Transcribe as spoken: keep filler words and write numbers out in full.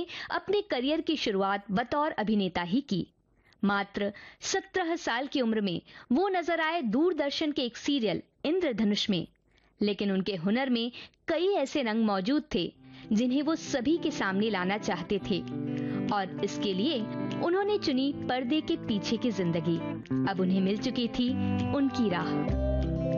उन्होंने अपने करियर की शुरुआत बतौर अभिनेता ही की। मात्र सत्रह साल की उम्र में वो नजर आए दूरदर्शन के एक सीरियल इंद्रधनुष में। लेकिन उनके हुनर में कई ऐसे रंग मौजूद थे जिन्हें वो सभी के सामने लाना चाहते थे, और इसके लिए उन्होंने चुनी पर्दे के पीछे की जिंदगी। अब उन्हें मिल चुकी थी उनकी राह।